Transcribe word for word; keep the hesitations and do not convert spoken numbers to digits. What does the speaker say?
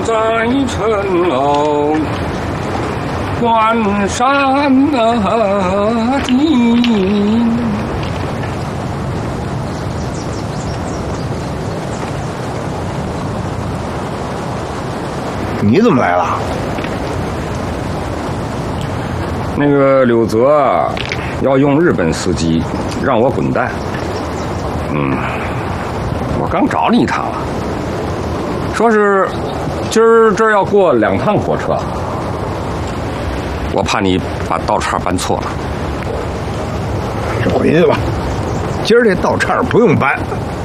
在城楼关山那地。 你怎么来了？ 那个柳泽要用日本司机，让我滚蛋。嗯，我刚找你一趟了，说是今儿这儿要过两趟火车，我怕你把道岔搬错了。 回去吧，今儿这道岔不用搬，